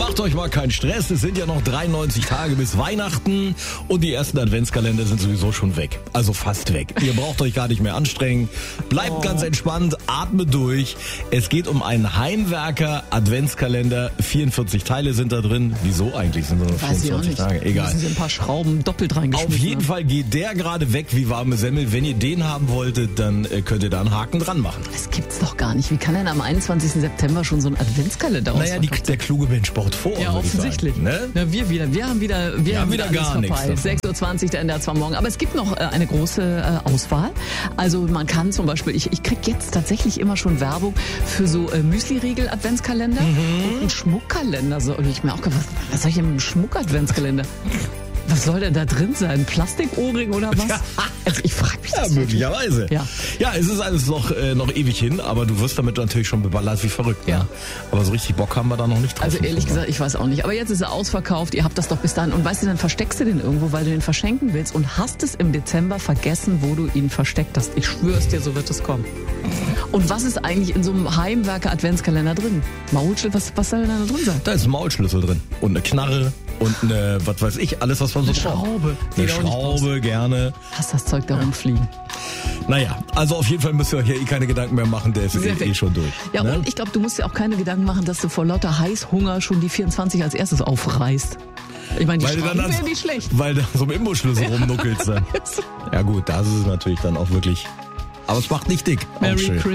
macht euch mal keinen Stress. Es sind ja noch 93 Tage bis Weihnachten und die ersten Adventskalender sind sowieso schon weg. Also fast weg. Ihr braucht euch gar nicht mehr anstrengen. Bleibt ganz entspannt, atmet durch. Es geht um einen Heimwerker-Adventskalender. 44 Teile sind da drin. Wieso eigentlich? Sind nur noch 24 Tage. Egal. Da sind ein paar Schrauben doppelt reingeschmissen. Auf jeden Fall geht der gerade weg wie warme Semmel. Wenn ihr den haben wolltet, dann könnt ihr da einen Haken dran machen. Das gibt's doch gar nicht. Wie kann denn am 21. September schon so ein Adventskalender Naja, der kluge Mensch baut vor. Ja, offensichtlich. Sagen, ne? Ja, wir haben wieder gar nichts. 6.20 Uhr, der ändert zwar morgen. Aber es gibt noch eine große Auswahl. Also man kann zum Beispiel, ich krieg jetzt tatsächlich immer schon Werbung für so Müsli-Riegel-Adventskalender und einen Schmuckkalender. So, und ich mir auch gedacht, was soll ich denn mit einem Schmuck-Adventskalender? Was soll denn da drin sein? Plastikohrring oder was? Also ich frage mich das. Ja, möglicherweise. Ja, es ist alles noch ewig hin, aber du wirst damit natürlich schon beballert wie verrückt. Ja. Ne? Aber so richtig Bock haben wir da noch nicht drauf. Also ehrlich gesagt, ich weiß auch nicht. Aber jetzt ist er ausverkauft, ihr habt das doch bis dahin. Und weißt du, dann versteckst du den irgendwo, weil du den verschenken willst und hast es im Dezember vergessen, wo du ihn versteckt hast. Ich schwör's dir, so wird es kommen. Und was ist eigentlich in so einem Heimwerker-Adventskalender drin? Maulschlüssel, was soll denn da drin sein? Da ist ein Maulschlüssel drin und eine Knarre und eine, was weiß ich, alles, was man so braucht. Eine Schraube, gerne. Hast das Zeug da rumfliegen? Naja, also auf jeden Fall müsst ihr euch ja keine Gedanken mehr machen, der ist schon durch. Ja, ne? Und ich glaube, du musst dir auch keine Gedanken machen, dass du vor lauter Heißhunger schon die 24 als erstes aufreißt. Ich meine, die Schrauben wäre nicht schlecht. Weil da so ein Imbusschlüssel rumnuckelst dann. Ja gut, das ist es natürlich dann auch wirklich. Aber es macht nicht dick. Auch schön.